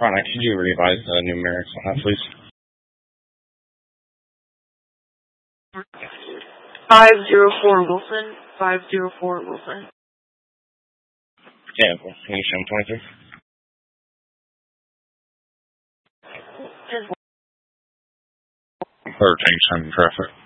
Ron, could you revise the numerics on that, please? 504 Wilson. 504 Wilson. Yeah, well, can you show him 23? Or take some traffic.